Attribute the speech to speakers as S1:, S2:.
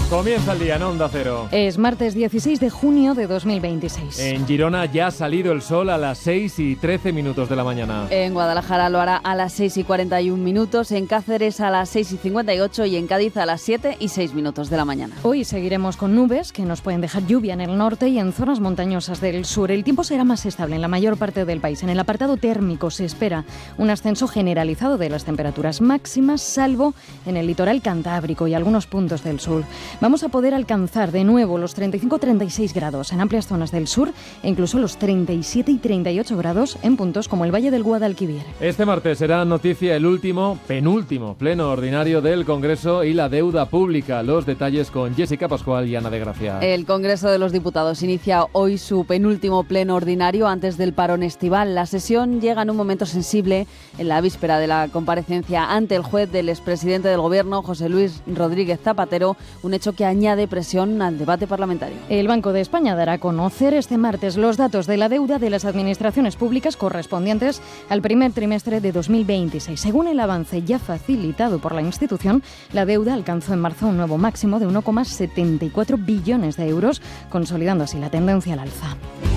S1: Comienza el día en Onda Cero.
S2: Es martes 16 de junio de 2026.
S1: En Girona ya ha salido el sol a las 6:13 de la mañana.
S3: En Guadalajara lo hará a las 6:41, en Cáceres a las 6:58 y en Cádiz a las 7:06 de la mañana.
S2: Hoy seguiremos con nubes que nos pueden dejar lluvia en el norte y en zonas montañosas del sur. El tiempo será más estable en la mayor parte del país. En el apartado térmico se espera un ascenso generalizado de las temperaturas máximas, salvo en el litoral cantábrico y algunos puntos del sur. Vamos a poder alcanzar de nuevo los 35-36 grados en amplias zonas del sur e incluso los 37 y 38 grados en puntos como el Valle del Guadalquivir.
S1: Este martes será noticia el penúltimo pleno ordinario del Congreso y la deuda pública. Los detalles con Jessica Pascual y Ana de Gracia.
S3: El Congreso de los Diputados inicia hoy su penúltimo pleno ordinario antes del parón estival. La sesión llega en un momento sensible en la víspera de la comparecencia ante el juez del expresidente del Gobierno, José Luis Rodríguez Zapatero, un hecho que añade presión al debate parlamentario.
S2: El Banco de España dará a conocer este martes los datos de la deuda de las administraciones públicas correspondientes al primer trimestre de 2026. Según el avance ya facilitado por la institución, la deuda alcanzó en marzo un nuevo máximo de 1,74 billones de euros, consolidando así la tendencia al alza.